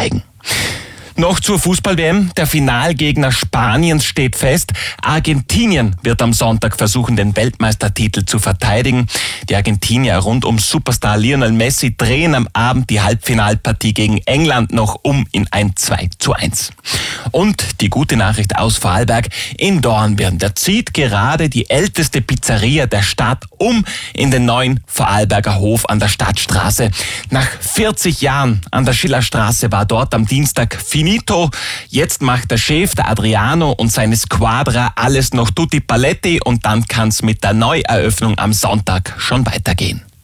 zeigen. Noch zur Fußball-WM. Der Finalgegner Spaniens steht fest. Argentinien wird am Sonntag versuchen, den Weltmeistertitel zu verteidigen. Die Argentinier rund um Superstar Lionel Messi drehen am Abend die Halbfinalpartie gegen England noch um in ein 2:1. Und die gute Nachricht aus Vorarlberg: in Dornbirn, da zieht gerade die älteste Pizzeria der Stadt um in den neuen Vorarlberger Hof an der Stadtstraße. Nach 40 Jahren an der Schillerstraße war dort am Dienstag finito. Jetzt macht der Chef, der Adriano, und seine Squadra alles noch tutti paletti und dann kann's mit der Neueröffnung am Sonntag schon weitergehen.